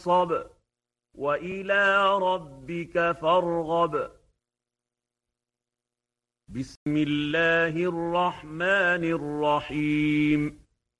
فنصب وإلى ربك فارغب. بسم الله الرحمن الرحيم.